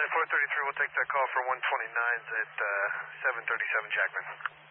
433, we'll take that call for 129s at 737 Jackman.